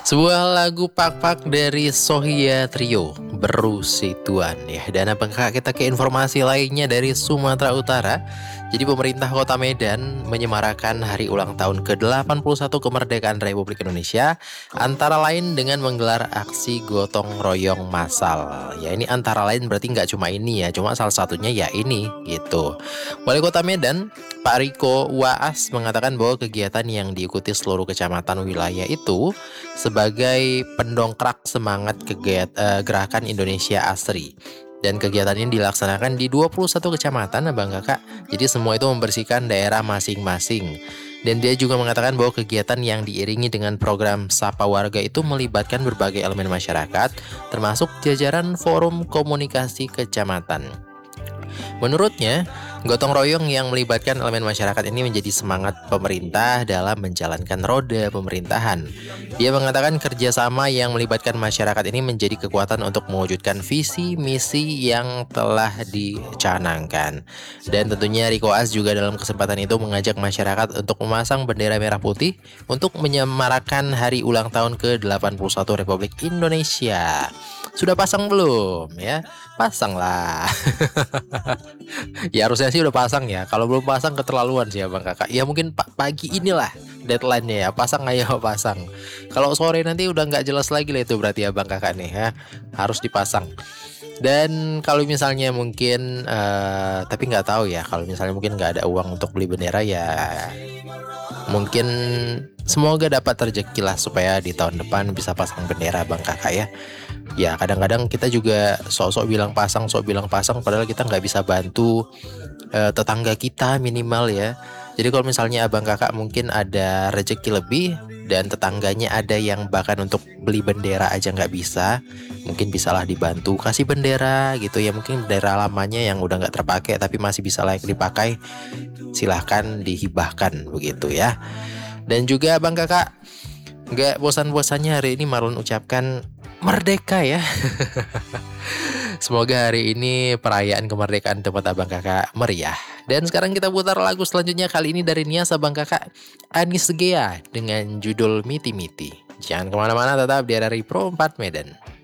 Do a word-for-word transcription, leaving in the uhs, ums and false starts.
Sebuah lagu Pak-Pak dari Sohia Trio, Beru Situan ya. Dan apakah kita ke informasi lainnya dari Sumatera Utara? Jadi pemerintah Kota Medan menyemarakan hari ulang tahun ke delapan puluh satu kemerdekaan Republik Indonesia antara lain dengan menggelar aksi gotong royong massal. Ya ini antara lain berarti nggak cuma ini ya, cuma salah satunya ya ini gitu. Wali Kota Medan Pak Riko Waas mengatakan bahwa kegiatan yang diikuti seluruh kecamatan wilayah itu sebagai pendongkrak semangat kegiat, eh, gerakan Indonesia Asri. Dan kegiatan ini dilaksanakan di dua puluh satu kecamatan, Abang Kakak. Jadi semua itu membersihkan daerah masing-masing. Dan dia juga mengatakan bahwa kegiatan yang diiringi dengan program Sapa Warga itu melibatkan berbagai elemen masyarakat, termasuk jajaran forum komunikasi kecamatan. Menurutnya, gotong royong yang melibatkan elemen masyarakat ini menjadi semangat pemerintah dalam menjalankan roda pemerintahan. Dia mengatakan kerjasama yang melibatkan masyarakat ini menjadi kekuatan untuk mewujudkan visi misi yang telah dicanangkan. Dan tentunya Riko As juga dalam kesempatan itu mengajak masyarakat untuk memasang bendera merah putih untuk menyemarakan hari ulang tahun ke delapan puluh satu Republik Indonesia. Sudah pasang belum ya? Pasang lah. Ya harusnya sih udah pasang ya. Kalau belum pasang keterlaluan sih Abang Kakak. Ya mungkin pagi inilah deadline-nya ya. Pasang ayo pasang. Kalau sore nanti udah nggak jelas lagi lah itu berarti Abang Kakak nih ya. Harus dipasang. Dan kalau misalnya mungkin uh, tapi nggak tahu ya. Kalau misalnya mungkin nggak ada uang untuk beli bendera ya. Mungkin semoga dapat rezeki lah supaya di tahun depan bisa pasang bendera Bang Kakak ya. Ya kadang-kadang kita juga sok-sok bilang pasang, sok bilang pasang padahal kita nggak bisa bantu eh, tetangga kita minimal ya. Jadi kalau misalnya Abang Kakak mungkin ada rezeki lebih dan tetangganya ada yang bahkan untuk beli bendera aja nggak bisa, mungkin bisalah dibantu kasih bendera gitu ya. Mungkin bendera lamanya yang udah nggak terpakai tapi masih bisa layak dipakai, silahkan dihibahkan begitu ya. Dan juga Abang Kakak nggak bosan-bosannya hari ini Marlon ucapkan merdeka ya. Semoga hari ini perayaan kemerdekaan tempat Abang Kakak meriah. Dan sekarang kita putar lagu selanjutnya, kali ini dari Nias Abang Kakak Anis Gea dengan judul Miti Miti. Jangan kemana-mana, tetap di R R I Pro empat Medan.